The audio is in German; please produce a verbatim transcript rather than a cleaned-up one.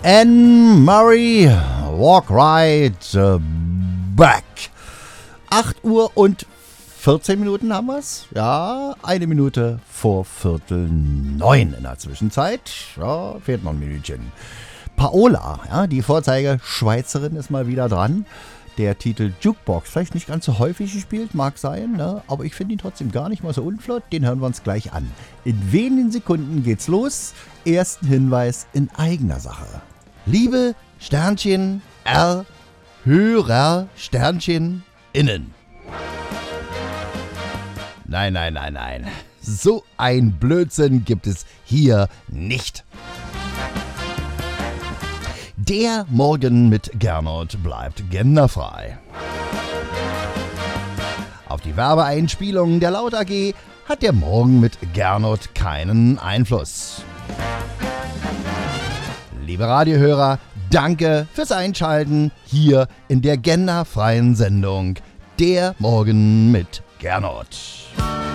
Anne Murray, Walk Right uh, Back. acht Uhr und vierzehn Minuten haben wir's. Ja, eine Minute vor Viertel neun in der Zwischenzeit. Ja, fehlt noch ein Minütchen. Paola, ja, die Vorzeigeschweizerin, ist mal wieder dran. Der Titel Jukebox, vielleicht nicht ganz so häufig gespielt, mag sein, ne? Aber ich finde ihn trotzdem gar nicht mal so unflott. Den hören wir uns gleich an. In wenigen Sekunden geht's los. Ersten Hinweis in eigener Sache. Liebe Sternchen R, Hörer Sternchen innen. Nein, nein, nein, nein. So ein Blödsinn gibt es hier nicht. Der Morgen mit Gernot bleibt genderfrei. Auf die Werbeeinspielungen der Laut A G hat der Morgen mit Gernot keinen Einfluss. Liebe Radiohörer, danke fürs Einschalten hier in der genderfreien Sendung Der Morgen mit Gernot.